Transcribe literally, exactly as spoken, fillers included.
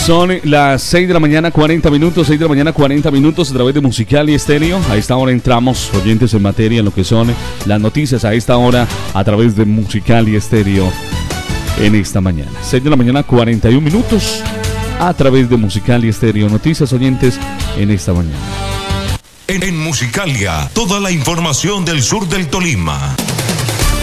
Son las seis de la mañana, cuarenta minutos, seis de la mañana, cuarenta minutos a través de Musical y Estéreo. A esta hora entramos, oyentes, en materia en lo que son las noticias a esta hora a través de Musical y Estéreo en esta mañana. seis de la mañana, cuarenta y un minutos a través de Musical y Estéreo. Noticias, oyentes, en esta mañana. En, en Musicalia, toda la información del sur del Tolima.